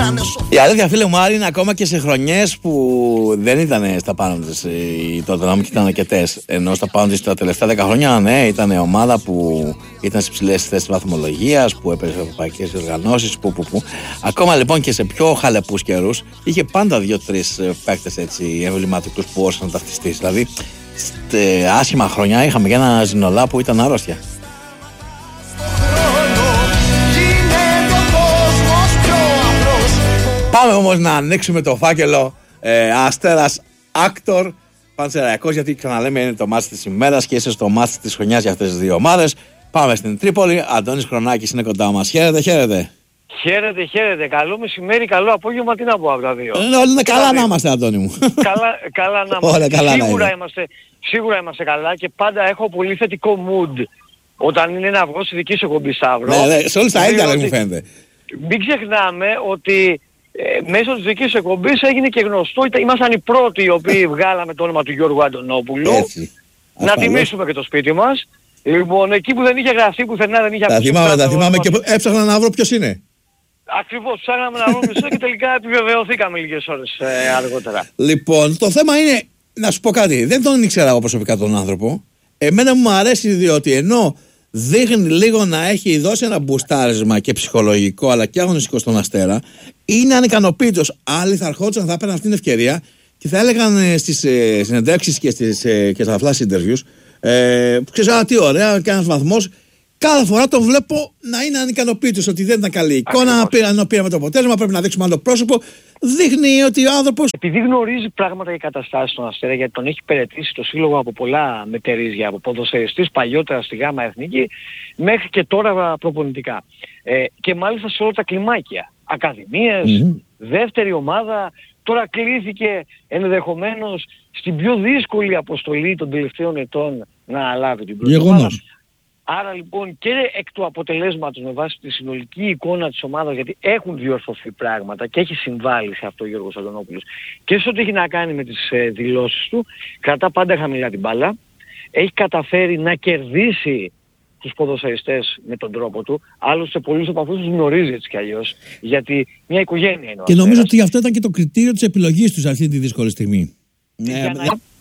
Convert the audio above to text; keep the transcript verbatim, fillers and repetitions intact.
Η αλήθεια, φίλε μου, Άρη, είναι ακόμα και σε χρονιές που δεν ήταν στα πάνω της η Tottenham και ήταν αρκετές. Ενώ στα πάνω της τα τελευταία δέκα χρόνια, ναι, ήταν ομάδα που ήταν στις ψηλές θέσεις βαθμολογίας, που έπαιζε σε ευρωπαϊκές διοργανώσεις, που, που, που. Ακόμα λοιπόν και σε πιο χαλεπούς καιρούς, είχε πάντα δύο-τρεις παίκτες έτσι εμβληματικούς που όρσαν να ταυτιστείς. Δηλαδή, σε άσχημα χρόνια είχαμε και ένα Ζινολά που ήταν αρρώστια. Πάμε όμως να ανοίξουμε το φάκελο ε, Αστέρας Άκτορ Πανσεραϊκός, γιατί ξαναλέμε είναι το μάτς της ημέρας και είσαι στο μάτς της χρονιάς για αυτές τις δύο ομάδες. Πάμε στην Τρίπολη. Αντώνης Χρονάκης είναι κοντά μας. Χαίρετε, χαίρετε. Χαίρετε, χαίρετε. Καλό μεσημέρι, καλό απόγευμα. Τι να πω από τα δύο. Ε, όλοι είναι καλά να είμαστε, Αντώνη μου. Καλά, καλά να είμαστε. Όλα καλά σίγουρα, να είμαστε σίγουρα είμαστε καλά και πάντα έχω πολύ θετικό mood όταν είναι να βγω στη δική σου εκπομπή, Σταύρο. Ναι, ναι, σε όλους τα ίδια μου φαίνεται. Μην ξεχνάμε ότι ε, μέσω της δικής σου εκπομπής έγινε και γνωστό. Ήμασταν οι πρώτοι οι οποίοι βγάλαμε το όνομα του Γιώργου Αντωνόπουλου. Έτσι. Να τιμήσουμε και το σπίτι μας. Λοιπόν, εκεί που δεν είχε γραφτεί πουθενά, δεν είχε τα ακούσει. θυμάμαι, τα θυμάμαι και έψαχνα να βρω ποιος είναι. Ακριβώς, ψάχναμε να βρούμε ποιος είναι και τελικά επιβεβαιωθήκαμε λίγες ώρες ε, αργότερα. Λοιπόν, το θέμα είναι, να σου πω κάτι, δεν τον ήξερα εγώ προσωπικά τον άνθρωπο. Εμένα μου αρέσει διότι ενώ δείχνει λίγο να έχει δώσει ένα μπουστάρισμα και ψυχολογικό αλλά και αγωνιστικό στον Αστέρα, είναι ανικανοποίητος. Άλλοι θα ερχόντουσαν, θα έπαιρναν αυτή την ευκαιρία και θα έλεγαν στις ε, συνεντεύξεις και, στις, ε, και στα flash interviews ε, που ξέρεις, α, τι ωραία, και ένας βαθμός. Κάθε φορά τον βλέπω να είναι ανικανοποίητος, ότι δεν ήταν καλή εικόνα, ενώ πήραμε το αποτέλεσμα, πρέπει να δείξουμε άλλο πρόσωπο. Δείχνει ότι ο άνθρωπος... Επειδή γνωρίζει πράγματα και καταστάσεις στον Αστέρα, γιατί τον έχει υπηρετήσει το σύλλογο από πολλά μετερίζια, από ποδοσφαιριστής παλιότερα στη Γάμα Εθνική, μέχρι και τώρα προπονητικά. Ε, και μάλιστα σε όλα τα κλιμάκια. Ακαδημίες, mm-hmm. δεύτερη ομάδα, τώρα κλήθηκε ενδεχομένως στην πιο δύσκολη αποστολή των τελευταίων ετών να αλάβει την πρώτη ομάδα. Άρα λοιπόν και εκ του αποτελέσματος με βάση τη συνολική εικόνα της ομάδας, γιατί έχουν διορθωθεί πράγματα και έχει συμβάλει σε αυτό ο Γιώργος Αντωνόπουλος, και σε ό,τι έχει να κάνει με τις ε, δηλώσεις του, κρατά πάντα χαμηλά την μπάλα, έχει καταφέρει να κερδίσει τους ποδοσφαιριστές με τον τρόπο του, άλλωστε πολλούς από αυτούς τους γνωρίζει έτσι κι αλλιώς, γιατί μια οικογένεια είναι ο Και νομίζω ότι αυτό ήταν και το κριτήριο της επιλογής του σε αυτή τη δύσκολη στιγμή. Για, να,